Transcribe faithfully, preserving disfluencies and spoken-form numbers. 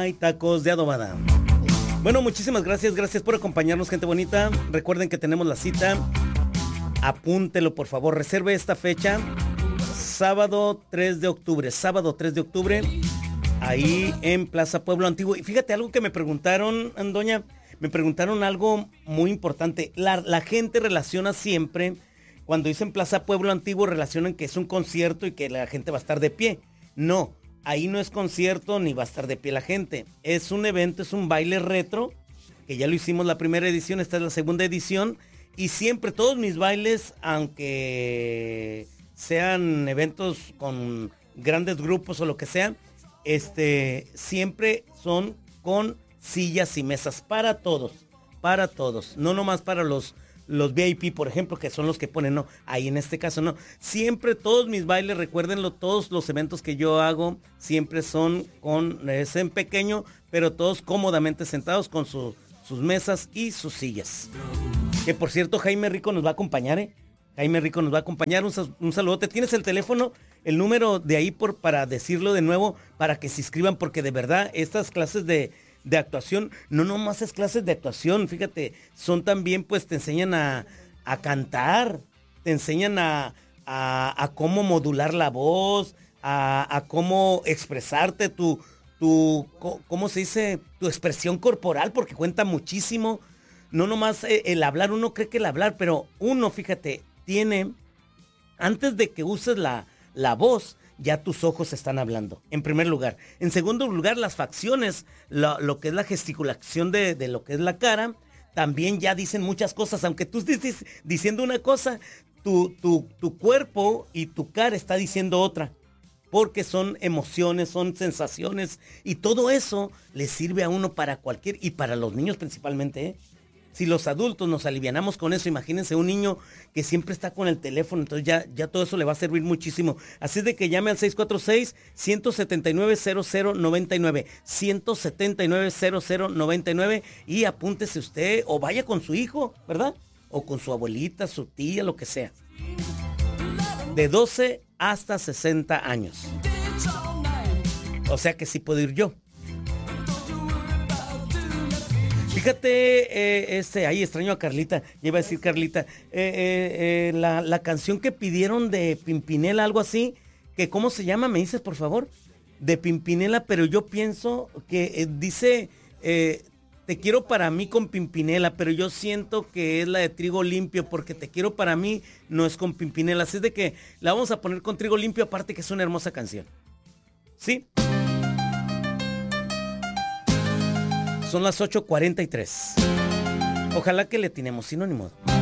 hay tacos de adobada. Bueno, muchísimas gracias, gracias por acompañarnos, gente bonita. Recuerden que tenemos la cita. Apúntelo, por favor, reserve esta fecha. Sábado tres de octubre, sábado tres de octubre, ahí en Plaza Pueblo Antiguo. Y fíjate algo que me preguntaron, doña, me preguntaron algo muy importante. La, la gente relaciona siempre, cuando dicen Plaza Pueblo Antiguo, relacionan que es un concierto y que la gente va a estar de pie. No, ahí no es concierto ni va a estar de pie la gente. Es un evento, es un baile retro, que ya lo hicimos la primera edición, esta es la segunda edición. Y siempre todos mis bailes, aunque sean eventos con grandes grupos o lo que sea, este, siempre son con sillas y mesas para todos, para todos, no nomás para los, los V I P, por ejemplo, que son los que ponen, no, ahí en este caso no. Siempre todos mis bailes, recuérdenlo, todos los eventos que yo hago, siempre son con, es en pequeño, pero todos cómodamente sentados con su, sus mesas y sus sillas. Que por cierto, Jaime Rico nos va a acompañar, ¿eh? Jaime Rico nos va a acompañar, un, un saludote. ¿Tienes el teléfono, el número de ahí por, para decirlo de nuevo, para que se inscriban? Porque de verdad, estas clases de, de actuación, no nomás es clases de actuación, fíjate, son también, pues, te enseñan a, a cantar, te enseñan a, a, a cómo modular la voz, a, a cómo expresarte, tu, tu, ¿cómo se dice? Tu expresión corporal, porque cuenta muchísimo. No nomás el hablar, uno cree que el hablar, pero uno, fíjate, tiene, antes de que uses la, la voz, ya tus ojos están hablando, en primer lugar. En segundo lugar, las facciones, lo, lo que es la gesticulación de, de lo que es la cara, también ya dicen muchas cosas. Aunque tú estés diciendo una cosa, tu, tu, tu cuerpo y tu cara está diciendo otra. Porque son emociones, son sensaciones, y todo eso le sirve a uno para cualquier, y para los niños principalmente, ¿eh? Si los adultos nos alivianamos con eso, imagínense un niño que siempre está con el teléfono, entonces ya, ya todo eso le va a servir muchísimo. Así es de que llame al seis cuatro seis, uno siete nueve, cero cero nueve nueve, uno siete nueve, cero cero nueve nueve y apúntese usted o vaya con su hijo, ¿verdad? O con su abuelita, su tía, lo que sea. De doce hasta sesenta años. O sea que sí puedo ir yo. Fíjate, eh, este, ahí extraño a Carlita, ya iba a decir Carlita, eh, eh, eh, la, la canción que pidieron de Pimpinela, algo así, que ¿cómo se llama? ¿Me dices, por favor? De Pimpinela, pero yo pienso que eh, dice, eh, te quiero para mí con Pimpinela, pero yo siento que es la de Trigo Limpio, porque te quiero para mí no es con Pimpinela, así es de que la vamos a poner con Trigo Limpio, aparte que es una hermosa canción. ¿Sí? Son las ocho cuarenta y tres. Ojalá que le tenemos sinónimo.